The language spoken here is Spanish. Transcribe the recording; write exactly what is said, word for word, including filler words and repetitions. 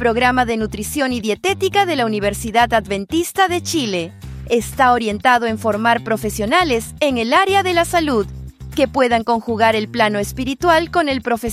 programa de nutrición y dietética de la Universidad Adventista de Chile. Está orientado en formar profesionales en el área de la salud, que puedan conjugar el plano espiritual con el profesional